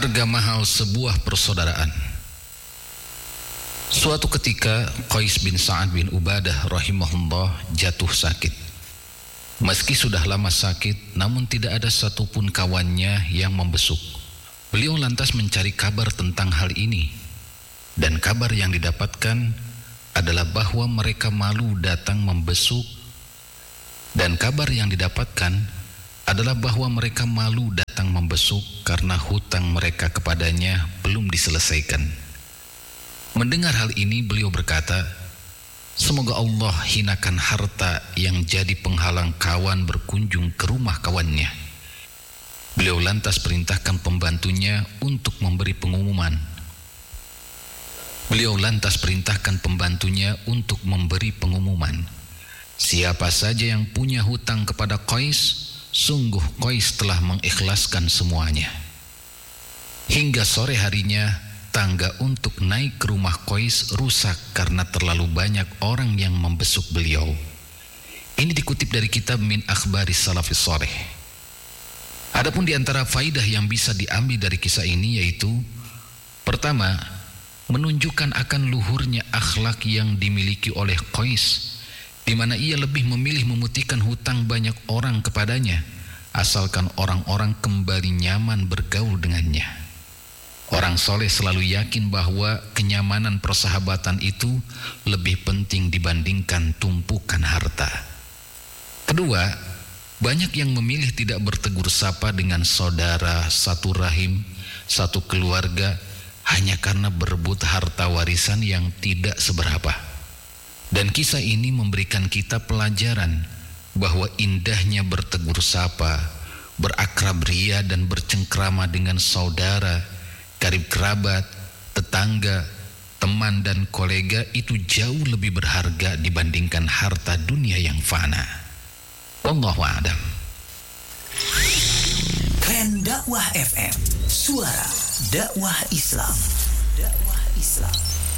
Harga mahal sebuah persaudaraan. Suatu ketika Qais bin Sa'ad bin Ubadah rahimahullah jatuh sakit. Meski sudah lama sakit, namun tidak ada satupun kawannya yang membesuk. Beliau lantas mencari kabar tentang hal ini, dan kabar yang didapatkan adalah bahwa mereka malu datang membesuk, dan kabar yang didapatkan adalah bahwa mereka malu datang membesuk karena hutang mereka kepadanya belum diselesaikan. Mendengar hal ini, beliau berkata, "Semoga Allah hinakan harta yang jadi penghalang kawan berkunjung ke rumah kawannya." Beliau lantas perintahkan pembantunya untuk memberi pengumuman. Siapa saja yang punya hutang kepada Qais, sungguh Qais telah mengikhlaskan semuanya. Hingga sore harinya, tangga untuk naik ke rumah Qais rusak karena terlalu banyak orang yang membesuk beliau. Ini dikutip dari kitab Min Akhbaris Salafis Shalih. Adapun di antara faidah yang bisa diambil dari kisah ini yaitu: pertama, menunjukkan akan luhurnya akhlak yang dimiliki oleh Qais, di mana ia lebih memilih memutihkan hutang banyak orang kepadanya, asalkan orang-orang kembali nyaman bergaul dengannya. Orang soleh selalu yakin bahwa kenyamanan persahabatan itu lebih penting dibandingkan tumpukan harta. Kedua, banyak yang memilih tidak bertegur sapa dengan saudara, satu rahim, satu keluarga, hanya karena berebut harta warisan yang tidak seberapa. Dan kisah ini memberikan kita pelajaran bahwa indahnya bertegur sapa, berakrab ria dan bercengkrama dengan saudara, karib kerabat, tetangga, teman dan kolega itu jauh lebih berharga dibandingkan harta dunia yang fana. Wallahu a'lam. Keren Dakwah FM, suara dakwah Islam. Dakwah Islam.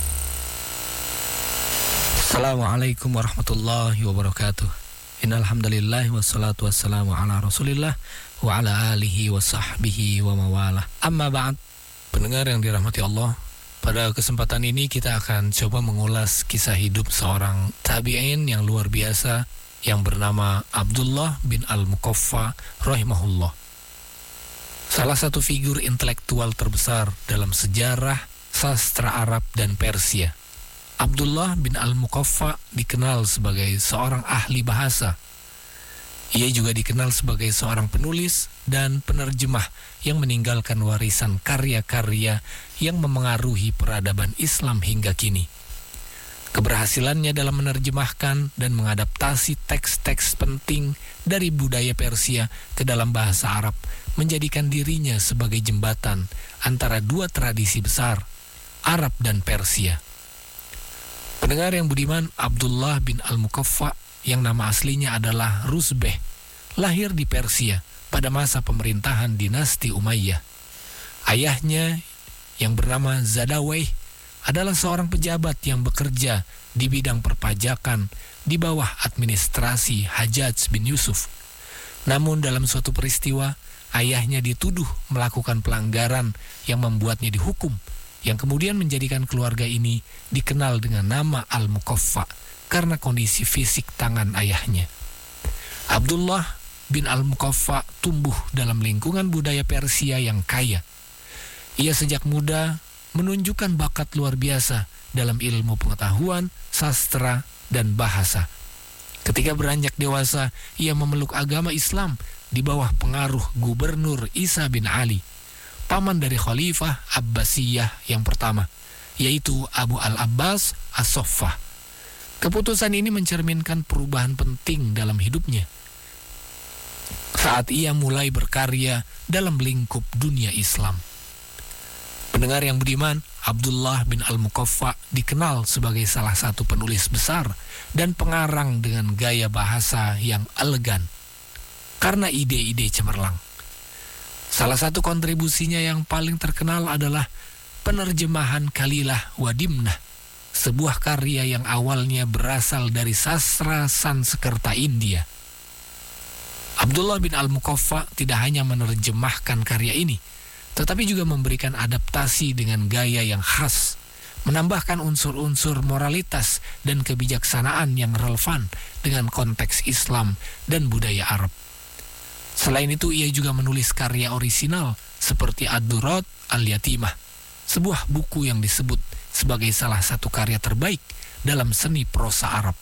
Assalamualaikum warahmatullahi wabarakatuh. Innal hamdalillah wassalatu wassalamu ala Rasulillah wa ala alihi wa sahbihi wa mawalah. Amma ba'd. Pendengar yang dirahmati Allah, pada kesempatan ini kita akan coba mengulas kisah hidup seorang tabi'in yang luar biasa yang bernama Abdullah bin Al-Muqaffa rahimahullah. Salah satu figur intelektual terbesar dalam sejarah sastra Arab dan Persia. Abdullah bin Al-Muqaffa dikenal sebagai seorang ahli bahasa. Ia juga dikenal sebagai seorang penulis dan penerjemah yang meninggalkan warisan karya-karya yang memengaruhi peradaban Islam hingga kini. Keberhasilannya dalam menerjemahkan dan mengadaptasi teks-teks penting dari budaya Persia ke dalam bahasa Arab menjadikan dirinya sebagai jembatan antara dua tradisi besar, Arab dan Persia. Pendengar yang budiman, Abdullah bin Al-Muqaffa yang nama aslinya adalah Rusbeh, lahir di Persia pada masa pemerintahan dinasti Umayyah. Ayahnya yang bernama Zadawayh adalah seorang pejabat yang bekerja di bidang perpajakan di bawah administrasi Hajjaj bin Yusuf. Namun dalam suatu peristiwa, ayahnya dituduh melakukan pelanggaran yang membuatnya dihukum, yang kemudian menjadikan keluarga ini dikenal dengan nama Al-Muqaffa karena kondisi fisik tangan ayahnya. Abdullah bin Al-Muqaffa tumbuh dalam lingkungan budaya Persia yang kaya. Ia sejak muda menunjukkan bakat luar biasa dalam ilmu pengetahuan, sastra, dan bahasa. Ketika beranjak dewasa, ia memeluk agama Islam di bawah pengaruh Gubernur Isa bin Ali, paman dari Khalifah Abbasiyah yang pertama, yaitu Abu al-Abbas As-Saffah. Keputusan ini mencerminkan perubahan penting dalam hidupnya saat ia mulai berkarya dalam lingkup dunia Islam. Pendengar yang budiman, Abdullah bin Al-Muqaffa dikenal sebagai salah satu penulis besar dan pengarang dengan gaya bahasa yang elegan karena ide-ide cemerlang. Salah satu kontribusinya yang paling terkenal adalah penerjemahan Kalilah wa Dimnah, sebuah karya yang awalnya berasal dari sastra Sanskerta India. Abdullah bin Al-Muqaffa tidak hanya menerjemahkan karya ini, tetapi juga memberikan adaptasi dengan gaya yang khas, menambahkan unsur-unsur moralitas dan kebijaksanaan yang relevan dengan konteks Islam dan budaya Arab. Selain itu, ia juga menulis karya orisinal seperti Ad-Durat Al-Yatimah, sebuah buku yang disebut sebagai salah satu karya terbaik dalam seni prosa Arab.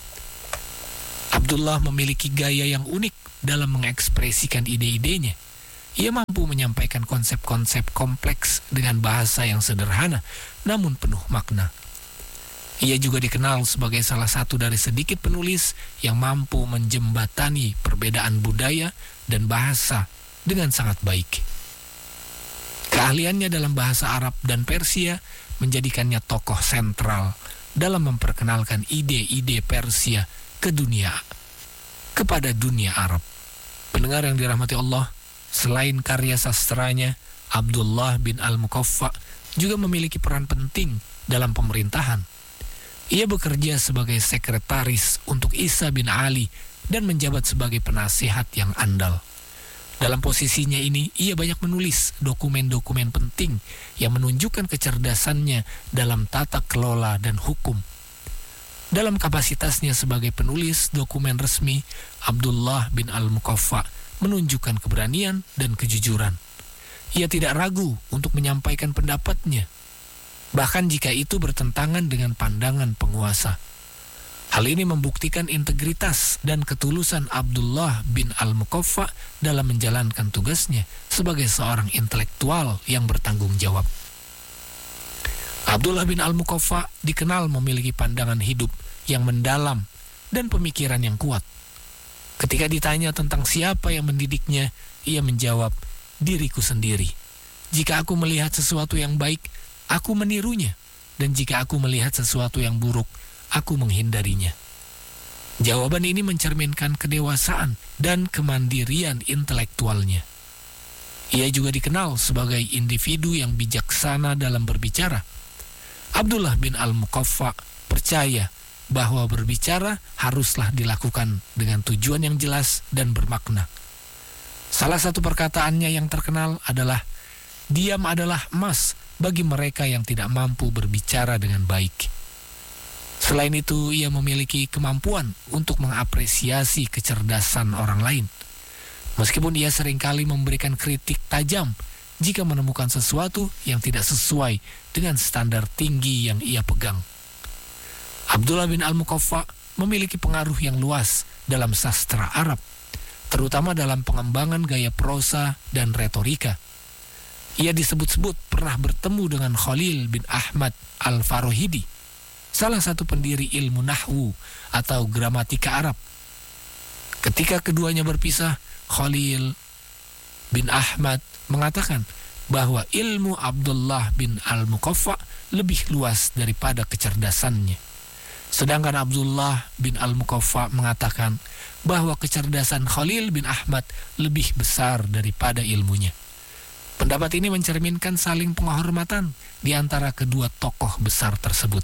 Abdullah memiliki gaya yang unik dalam mengekspresikan ide-idenya. Ia mampu menyampaikan konsep-konsep kompleks dengan bahasa yang sederhana namun penuh makna. Ia juga dikenal sebagai salah satu dari sedikit penulis yang mampu menjembatani perbedaan budaya dan bahasa dengan sangat baik. Keahliannya dalam bahasa Arab dan Persia menjadikannya tokoh sentral dalam memperkenalkan ide-ide Persia kepada dunia Arab. Pendengar yang dirahmati Allah, selain karya sastranya, Abdullah bin Al-Muqaffa juga memiliki peran penting dalam pemerintahan. Ia bekerja sebagai sekretaris untuk Isa bin Ali dan menjabat sebagai penasihat yang andal. Dalam posisinya ini, ia banyak menulis dokumen-dokumen penting yang menunjukkan kecerdasannya dalam tata kelola dan hukum. Dalam kapasitasnya sebagai penulis dokumen resmi, Abdullah bin Al-Muqaffa menunjukkan keberanian dan kejujuran. Ia tidak ragu untuk menyampaikan pendapatnya, bahkan jika itu bertentangan dengan pandangan penguasa. Hal ini membuktikan integritas dan ketulusan Abdullah bin Al-Muqaffa dalam menjalankan tugasnya sebagai seorang intelektual yang bertanggung jawab. Abdullah bin Al-Muqaffa dikenal memiliki pandangan hidup yang mendalam dan pemikiran yang kuat. Ketika ditanya tentang siapa yang mendidiknya, ia menjawab, "Diriku sendiri. Jika aku melihat sesuatu yang baik, aku menirunya. Dan jika aku melihat sesuatu yang buruk, aku menghindarinya." Jawaban ini mencerminkan kedewasaan dan kemandirian intelektualnya. Ia juga dikenal sebagai individu yang bijaksana dalam berbicara. Abdullah bin Al-Muqaffa percaya bahwa berbicara haruslah dilakukan dengan tujuan yang jelas dan bermakna. Salah satu perkataannya yang terkenal adalah, "Diam adalah emas bagi mereka yang tidak mampu berbicara dengan baik." Selain itu, ia memiliki kemampuan untuk mengapresiasi kecerdasan orang lain. Meskipun ia seringkali memberikan kritik tajam jika menemukan sesuatu yang tidak sesuai dengan standar tinggi yang ia pegang. Abdullah bin Al-Muqaffa memiliki pengaruh yang luas dalam sastra Arab, terutama dalam pengembangan gaya prosa dan retorika. Ia disebut-sebut pernah bertemu dengan Khalil bin Ahmad Al-Farahidi, salah satu pendiri ilmu nahwu atau gramatika Arab. Ketika keduanya berpisah, Khalil bin Ahmad mengatakan bahwa ilmu Abdullah bin Al-Muqaffa lebih luas daripada kecerdasannya. Sedangkan Abdullah bin Al-Muqaffa mengatakan bahwa kecerdasan Khalil bin Ahmad lebih besar daripada ilmunya. Pendapat ini mencerminkan saling penghormatan di antara kedua tokoh besar tersebut.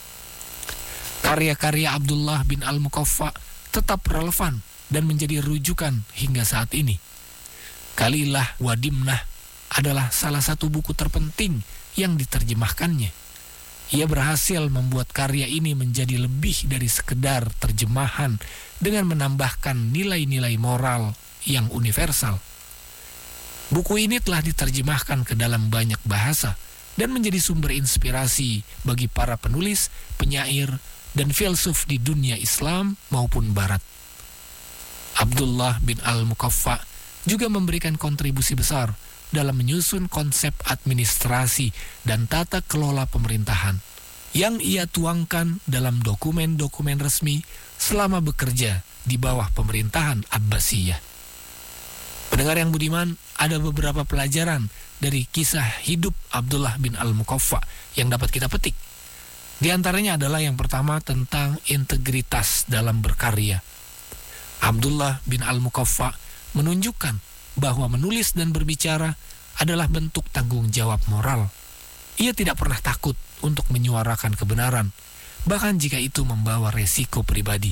Karya-karya Abdullah bin Al-Muqaffa tetap relevan dan menjadi rujukan hingga saat ini. Kalilah wa Dimnah adalah salah satu buku terpenting yang diterjemahkannya. Ia berhasil membuat karya ini menjadi lebih dari sekedar terjemahan dengan menambahkan nilai-nilai moral yang universal. Buku ini telah diterjemahkan ke dalam banyak bahasa dan menjadi sumber inspirasi bagi para penulis, penyair, dan filsuf di dunia Islam maupun Barat. Abdullah bin Al-Muqaffa juga memberikan kontribusi besar dalam menyusun konsep administrasi dan tata kelola pemerintahan yang ia tuangkan dalam dokumen-dokumen resmi selama bekerja di bawah pemerintahan Abbasiyah. Pendengar yang budiman, ada beberapa pelajaran dari kisah hidup Abdullah bin Al-Muqaffa yang dapat kita petik. Di antaranya adalah yang pertama tentang integritas dalam berkarya. Abdullah bin Al-Muqaffa menunjukkan bahwa menulis dan berbicara adalah bentuk tanggung jawab moral. Ia tidak pernah takut untuk menyuarakan kebenaran, bahkan jika itu membawa resiko pribadi.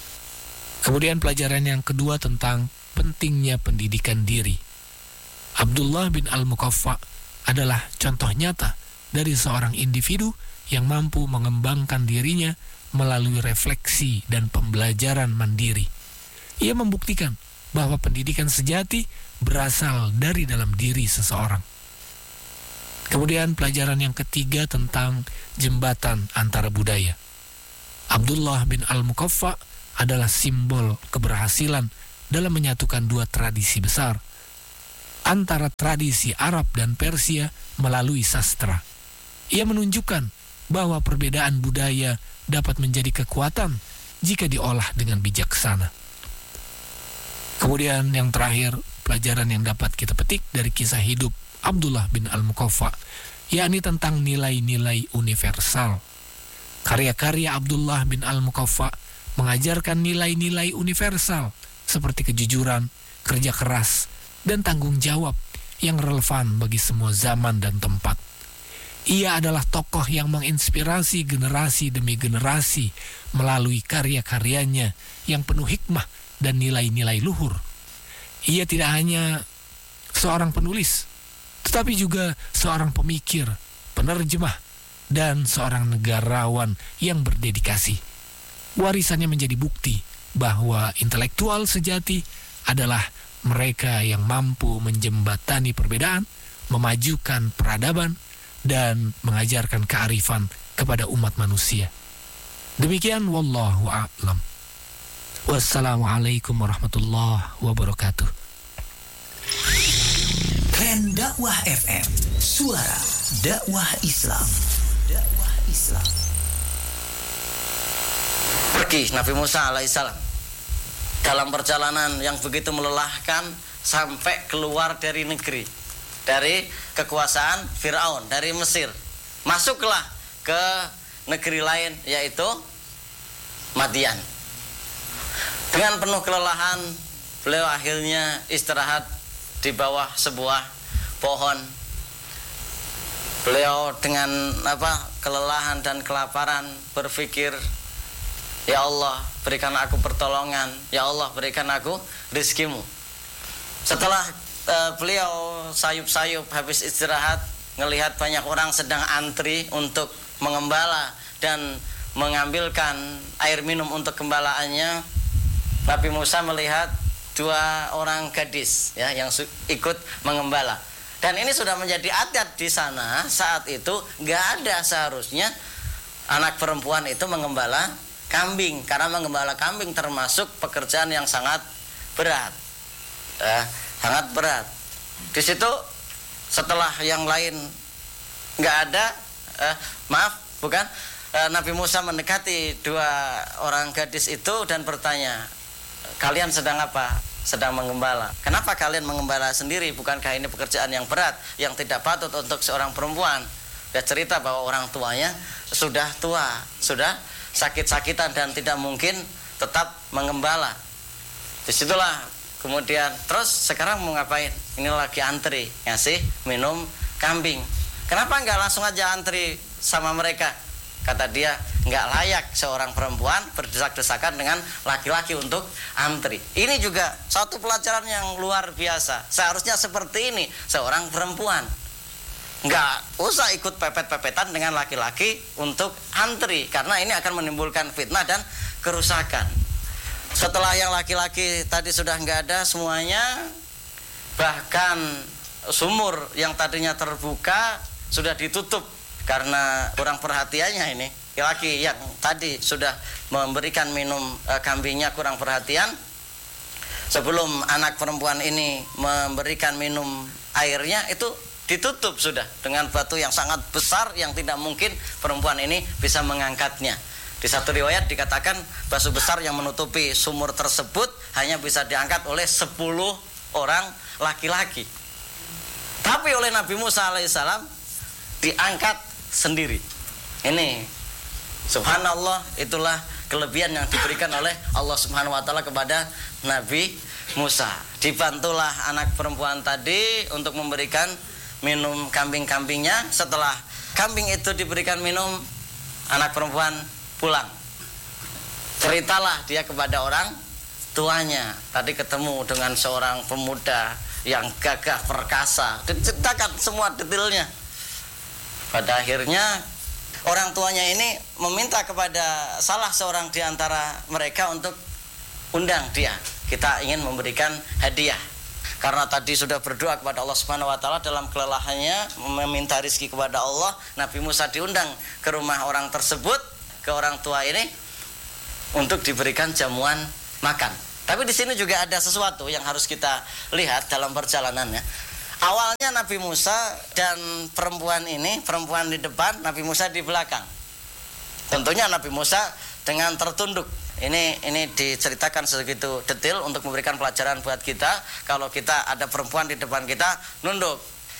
Kemudian pelajaran yang kedua tentang pentingnya pendidikan diri. Abdullah bin Al-Muqaffa adalah contoh nyata dari seorang individu yang mampu mengembangkan dirinya melalui refleksi dan pembelajaran mandiri. Ia membuktikan bahwa pendidikan sejati berasal dari dalam diri seseorang. Kemudian pelajaran yang ketiga tentang jembatan antara budaya. Abdullah bin Al-Muqaffa adalah simbol keberhasilan dalam menyatukan dua tradisi besar antara tradisi Arab dan Persia melalui sastra. Ia menunjukkan bahwa perbedaan budaya dapat menjadi kekuatan jika diolah dengan bijaksana. Kemudian yang terakhir, pelajaran yang dapat kita petik dari kisah hidup Abdullah bin Al-Muqaffa, yakni tentang nilai-nilai universal. Karya-karya Abdullah bin Al-Muqaffa mengajarkan nilai-nilai universal seperti kejujuran, kerja keras, dan tanggung jawab yang relevan bagi semua zaman dan tempat. Ia adalah tokoh yang menginspirasi generasi demi generasi melalui karya-karyanya yang penuh hikmah dan nilai-nilai luhur. Ia tidak hanya seorang penulis, tetapi juga seorang pemikir, penerjemah, dan seorang negarawan yang berdedikasi. Warisannya menjadi bukti bahwa intelektual sejati adalah mereka yang mampu menjembatani perbedaan, memajukan peradaban, dan mengajarkan kearifan kepada umat manusia. Demikian, wallahu a'lam. Wassalamualaikum warahmatullahi wabarakatuh. Keren Dakwah FM, suara dakwah Islam. Dakwah Islam. Pergi Nabi Musa alaihissalam dalam perjalanan yang begitu melelahkan sampai keluar dari negeri, dari kekuasaan Firaun, dari Mesir. Masuklah ke negeri lain, yaitu Madian. Dengan penuh kelelahan, beliau akhirnya istirahat di bawah sebuah pohon. Beliau dengan kelelahan dan kelaparan berpikir, ya Allah, berikan aku pertolongan, ya Allah, berikan aku rizkimu. Setelah beliau sayup-sayup habis istirahat, ngelihat banyak orang sedang antri untuk mengembala dan mengambilkan air minum untuk gembalaannya, Nabi Musa melihat dua orang gadis ya yang ikut mengembala. Dan ini sudah menjadi adat di sana saat itu, nggak ada seharusnya anak perempuan itu mengembala kambing, karena mengembala kambing termasuk pekerjaan yang sangat berat, sangat berat. Di situ setelah yang lain nggak ada, Nabi Musa mendekati dua orang gadis itu dan bertanya, kalian sedang apa? Sedang mengembala. Kenapa kalian mengembala sendiri? Bukankah ini pekerjaan yang berat, yang tidak patut untuk seorang perempuan? Dia cerita bahwa orang tuanya sudah tua, sudah sakit-sakitan dan tidak mungkin tetap mengembala. Disitulah kemudian, terus sekarang mau ngapain? Ini lagi antri ngasih minum kambing. Kenapa nggak langsung aja antri sama mereka? Kata dia, nggak layak seorang perempuan berdesak-desakan dengan laki-laki untuk antri. Ini juga satu pelajaran yang luar biasa. Seharusnya seperti ini seorang perempuan, nggak usah ikut pepet-pepetan dengan laki-laki untuk antri, karena ini akan menimbulkan fitnah dan kerusakan. Setelah yang laki-laki tadi sudah nggak ada semuanya, bahkan sumur yang tadinya terbuka sudah ditutup karena kurang perhatiannya. Ini laki yang tadi sudah memberikan minum kambingnya kurang perhatian. Sebelum anak perempuan ini memberikan minum airnya, itu ditutup sudah dengan batu yang sangat besar yang tidak mungkin perempuan ini bisa mengangkatnya. Di satu riwayat dikatakan batu besar yang menutupi sumur tersebut hanya bisa diangkat oleh 10 orang laki-laki. Tapi oleh Nabi Musa alaihissalam diangkat sendiri. Ini subhanallah, itulah kelebihan yang diberikan oleh Allah Subhanahu wa taala kepada Nabi Musa. Dibantulah anak perempuan tadi untuk memberikan minum kambing-kambingnya. Setelah kambing itu diberikan minum, anak perempuan pulang. Ceritalah dia kepada orang tuanya, tadi ketemu dengan seorang pemuda yang gagah perkasa, diceritakan semua detailnya. Pada akhirnya orang tuanya ini meminta kepada salah seorang di antara mereka untuk undang dia. Kita ingin memberikan hadiah. Karena tadi sudah berdoa kepada Allah Subhanahu wa taala dalam kelelahannya meminta rezeki kepada Allah, Nabi Musa diundang ke rumah orang tersebut, ke orang tua ini untuk diberikan jamuan makan. Tapi di sini juga ada sesuatu yang harus kita lihat dalam perjalanannya. Awalnya Nabi Musa dan perempuan di depan, Nabi Musa di belakang. Tentunya Nabi Musa dengan tertunduk. Ini diceritakan segitu detail untuk memberikan pelajaran buat kita. Kalau kita ada perempuan di depan kita, nunduk.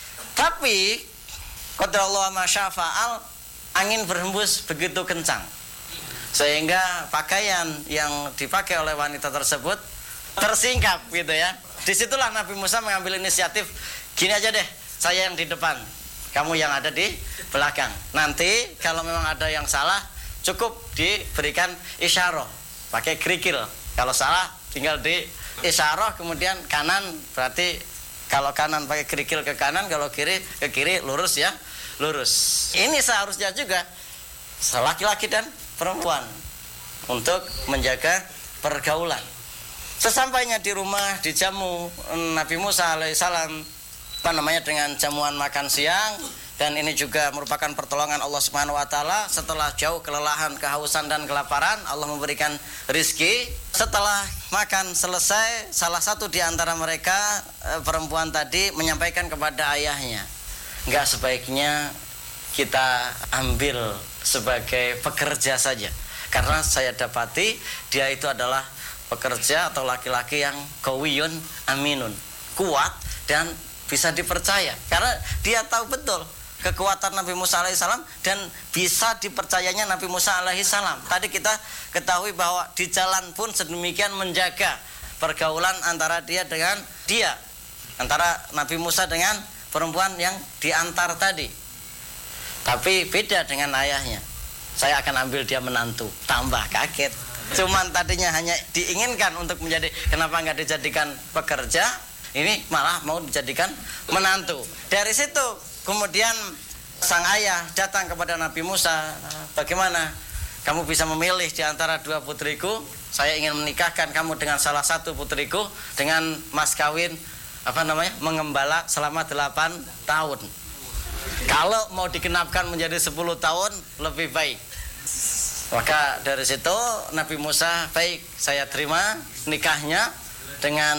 Tapi qadarullah ma syaa fa'al, angin berhembus begitu kencang, sehingga pakaian yang dipakai oleh wanita tersebut tersingkap gitu ya. Disitulah Nabi Musa mengambil inisiatif, gini aja deh, saya yang di depan, kamu yang ada di belakang. Nanti kalau memang ada yang salah, cukup diberikan isyarah, pakai kerikil. Kalau salah tinggal di isyarah, kemudian kanan berarti kalau kanan pakai kerikil ke kanan, kalau kiri ke kiri, lurus ya, lurus. Ini seharusnya juga laki-laki dan perempuan untuk menjaga pergaulan. Sesampainya di rumah dijamu Nabi Musa alaihissalam dengan jamuan makan siang, dan ini juga merupakan pertolongan Allah Subhanahu wa taala. Setelah jauh kelelahan, kehausan dan kelaparan, Allah memberikan rizki. Setelah makan selesai, salah satu di antara mereka perempuan tadi menyampaikan kepada ayahnya, enggak sebaiknya kita ambil sebagai pekerja saja, karena saya dapati dia itu adalah pekerja atau laki-laki yang qawiyun aminun, kuat dan bisa dipercaya, karena dia tahu betul kekuatan Nabi Musa alaihissalam dan bisa dipercayanya Nabi Musa alaihissalam. Tadi kita ketahui bahwa di jalan pun sedemikian menjaga pergaulan antara antara Nabi Musa dengan perempuan yang diantar tadi. Tapi beda dengan ayahnya. Saya akan ambil dia menantu. Tambah kaget. Cuman tadinya hanya diinginkan untuk menjadi, kenapa nggak dijadikan pekerja? Ini malah mau dijadikan menantu. Dari situ kemudian sang ayah datang kepada Nabi Musa, bagaimana kamu bisa memilih di antara dua putriku? Saya ingin menikahkan kamu dengan salah satu putriku dengan mas kawin mengembala selama 8 tahun. Kalau mau digenapkan menjadi 10 tahun lebih baik. Maka dari situ Nabi Musa, baik, saya terima nikahnya dengan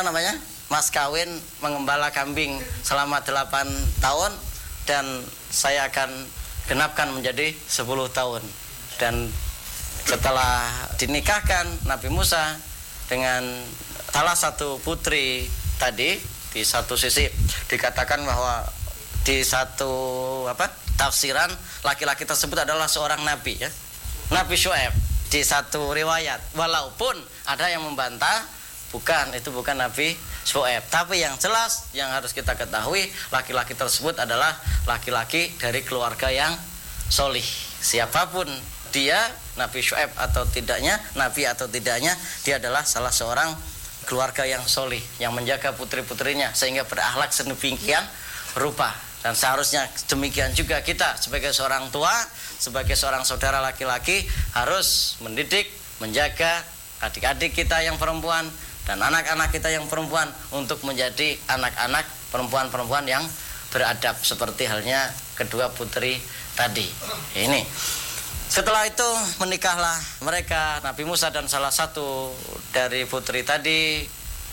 mas kawin mengembala kambing selama 8 tahun, dan saya akan genapkan menjadi 10 tahun. Dan setelah dinikahkan Nabi Musa dengan salah satu putri tadi, di satu sisi dikatakan bahwa di satu tafsiran laki-laki tersebut adalah seorang nabi ya, Nabi Syuaib di satu riwayat, walaupun ada yang membantah itu bukan Nabi Syuaib. Tapi yang jelas yang harus kita ketahui, laki-laki tersebut adalah laki-laki dari keluarga yang solih. Siapapun dia, Nabi Syuaib atau tidaknya, Nabi atau tidaknya, dia adalah salah seorang keluarga yang solih, yang menjaga putri-putrinya sehingga berakhlak sedemikian rupa. Dan seharusnya demikian juga kita sebagai seorang tua, sebagai seorang saudara laki-laki harus mendidik, menjaga adik-adik kita yang perempuan dan anak-anak kita yang perempuan untuk menjadi anak-anak perempuan-perempuan yang beradab seperti halnya kedua putri tadi. Ini. Setelah itu menikahlah mereka, Nabi Musa dan salah satu dari putri tadi,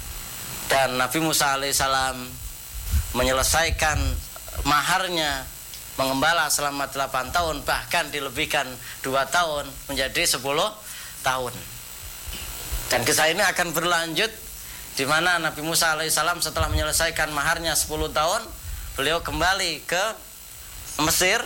dan Nabi Musa alaihissalam menyelesaikan maharnya mengembala selama 8 tahun, bahkan dilebihkan 2 tahun menjadi 10 tahun. Dan kisah ini akan berlanjut di mana Nabi Musa alaihissalam setelah menyelesaikan maharnya 10 tahun, beliau kembali ke Mesir,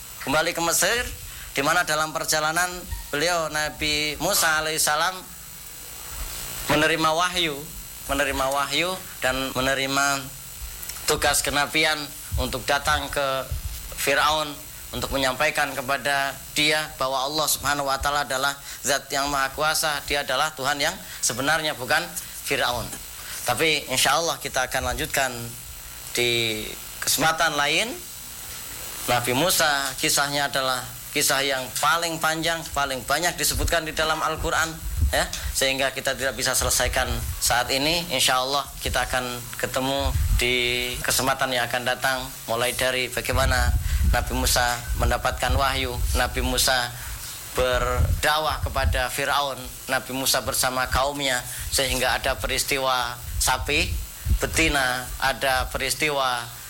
di mana dalam perjalanan beliau Nabi Musa alaihissalam menerima wahyu dan menerima tugas kenabian untuk datang ke Fir'aun untuk menyampaikan kepada dia bahwa Allah Subhanahu wa taala adalah zat yang maha kuasa, dia adalah Tuhan yang sebenarnya, bukan Fir'aun. Tapi insya Allah kita akan lanjutkan di kesempatan lain. Nabi Musa kisahnya adalah kisah yang paling panjang, paling banyak disebutkan di dalam Al-Quran, ya, sehingga kita tidak bisa selesaikan saat ini. Insya Allah kita akan ketemu di kesempatan yang akan datang, mulai dari bagaimana Nabi Musa mendapatkan wahyu, Nabi Musa berdakwah kepada Fir'aun, Nabi Musa bersama kaumnya, sehingga ada peristiwa sapi betina, ada peristiwa